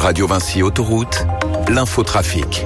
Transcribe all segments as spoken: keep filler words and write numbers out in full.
Radio Vinci Autoroute, l'infotrafic.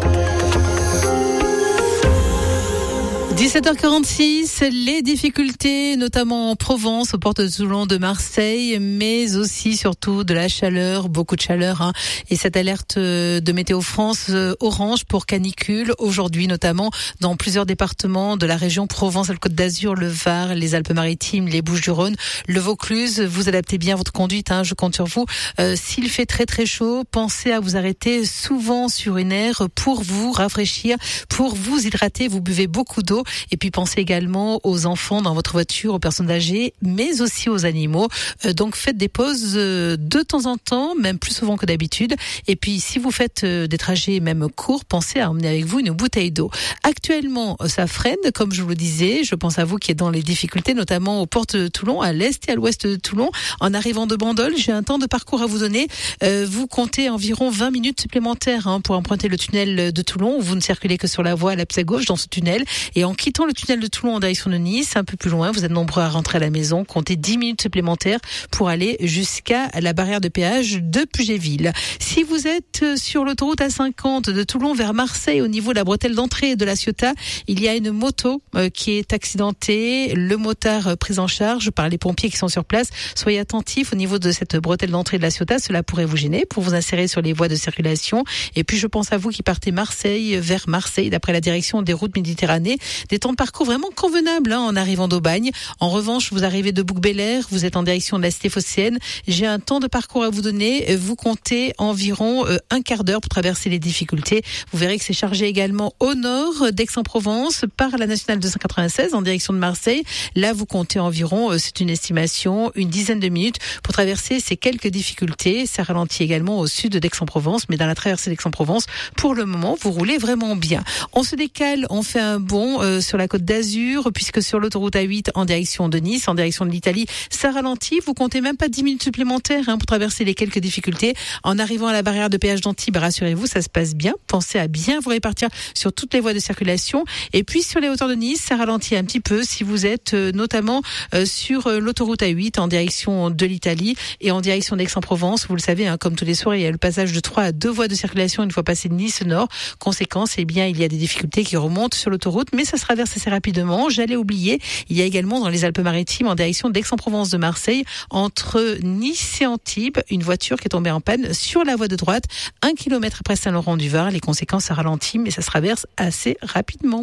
dix-sept heures quarante-six, les difficultés, notamment en Provence, aux portes de Toulon, de Marseille, mais aussi, surtout, de la chaleur, beaucoup de chaleur, hein, et cette alerte de Météo France euh, orange pour canicule, aujourd'hui, notamment, dans plusieurs départements de la région Provence-Alpes-Côte d'Azur, le Var, les Alpes-Maritimes, les Bouches-du-Rhône, le Vaucluse. Vous adaptez bien votre conduite, hein, je compte sur vous. Euh, s'il fait très très chaud, pensez à vous arrêter souvent sur une aire pour vous rafraîchir, pour vous hydrater. Vous buvez beaucoup d'eau. Et puis pensez également aux enfants dans votre voiture, aux personnes âgées, mais aussi aux animaux. Euh, donc faites des pauses euh, de temps en temps, même plus souvent que d'habitude. Et puis si vous faites euh, des trajets même courts, pensez à emmener avec vous une bouteille d'eau. Actuellement, ça freine, comme je vous le disais. Je pense à vous qui êtes dans les difficultés, notamment aux portes de Toulon, à l'est et à l'ouest de Toulon. En arrivant de Bandol, j'ai un temps de parcours à vous donner. Euh, vous comptez environ vingt minutes supplémentaires hein, pour emprunter le tunnel de Toulon. Vous ne circulez que sur la voie à l'axe à gauche dans ce tunnel. Et en quittant le tunnel de Toulon en direction de Nice, un peu plus loin, vous êtes nombreux à rentrer à la maison, comptez dix minutes supplémentaires pour aller jusqu'à la barrière de péage de Pugéville. Si vous êtes sur l'autoroute A cinquante de Toulon vers Marseille, au niveau de la bretelle d'entrée de la Ciotat, il y a une moto euh, qui est accidentée, le motard euh, pris en charge par les pompiers qui sont sur place. Soyez attentifs au niveau de cette bretelle d'entrée de la Ciotat, cela pourrait vous gêner pour vous insérer sur les voies de circulation. Et puis je pense à vous qui partez Marseille vers Marseille, d'après la direction des routes Méditerranée. Des temps de parcours vraiment convenables hein, en arrivant d'Aubagne. En revanche, vous arrivez de Bouc-Bélair, vous êtes en direction de la cité phocéenne. J'ai un temps de parcours à vous donner. Vous comptez environ euh, un quart d'heure pour traverser les difficultés. Vous verrez que c'est chargé également au nord d'Aix-en-Provence par la nationale deux cent quatre-vingt-seize en direction de Marseille. Là, vous comptez environ, euh, c'est une estimation, une dizaine de minutes pour traverser ces quelques difficultés. Ça ralentit également au sud d'Aix-en-Provence, mais dans la traversée d'Aix-en-Provence, pour le moment, vous roulez vraiment bien. On se décale, on fait un bond euh, sur la Côte d'Azur, puisque sur l'autoroute A huit en direction de Nice, en direction de l'Italie, ça ralentit. Vous comptez même pas dix minutes supplémentaires hein, pour traverser les quelques difficultés. En arrivant à la barrière de péage d'Antibes, rassurez-vous, ça se passe bien. Pensez à bien vous répartir sur toutes les voies de circulation. Et puis sur les hauteurs de Nice, ça ralentit un petit peu si vous êtes euh, notamment euh, sur euh, l'autoroute A huit en direction de l'Italie et en direction d'Aix-en-Provence. Vous le savez, hein, comme tous les soirs, il y a le passage de trois à deux voies de circulation une fois passé de Nice Nord. Conséquence, eh bien, il y a des difficultés qui remontent sur l'autoroute, mais ça se traverse assez rapidement. J'allais oublier, il y a également dans les Alpes-Maritimes en direction d'Aix-en-Provence de Marseille, entre Nice et Antibes, une voiture qui est tombée en panne sur la voie de droite, un kilomètre après Saint-Laurent-du-Var. Les conséquences, ça ralentit, mais ça se traverse assez rapidement.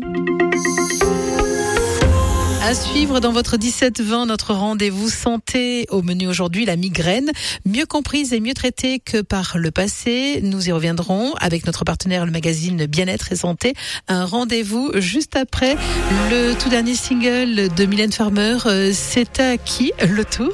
À suivre dans votre dix-sept vingt, notre rendez-vous santé. Au menu aujourd'hui, la migraine, mieux comprise et mieux traitée que par le passé. Nous y reviendrons avec notre partenaire, le magazine Bien-être et Santé. Un rendez-vous juste après le tout dernier single de Mylène Farmer. C'est à qui le tour ?